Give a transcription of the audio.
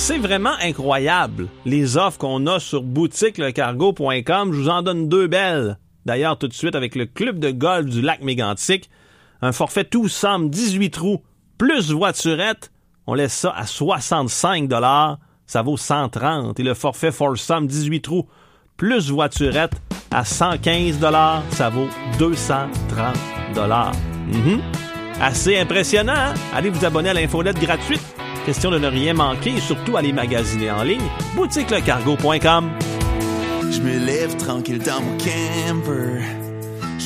C'est vraiment incroyable, les offres qu'on a sur boutiquelecargo.com. Je vous en donne 2 belles. D'ailleurs, tout de suite, avec le club de golf du lac Mégantic, un forfait tout somme 18 trous plus voiturette, on laisse ça à 65 $. Ça vaut 130. Et le forfait foursome 18 trous plus voiturette à 115 $. Ça vaut 230 $. Assez impressionnant, hein? Allez vous abonner à l'infolette gratuite. Question de ne rien manquer et surtout aller magasiner en ligne. boutiquelecargo.com. Je me lève tranquille dans mon camper.